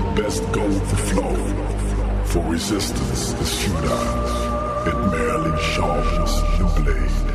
Best go with the flow, for resistance is futile. It merely sharpens the blade.